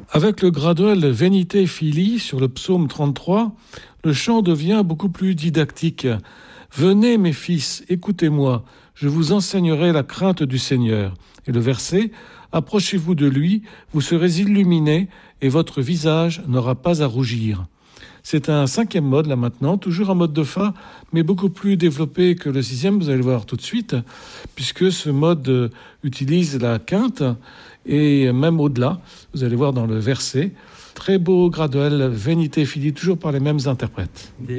Avec le graduel Venite Fili sur le psaume 33, le chant devient beaucoup plus didactique. Venez mes fils, écoutez-moi, je vous enseignerai la crainte du Seigneur. Et le verset, approchez-vous de lui, vous serez illuminés et votre visage n'aura pas à rougir. C'est un 5e mode là maintenant, toujours en mode de fa, mais beaucoup plus développé que le 6e, vous allez le voir tout de suite, puisque ce mode utilise la quinte et même au-delà, vous allez voir dans le verset, très beau graduel Venite Fili, toujours par les mêmes interprètes.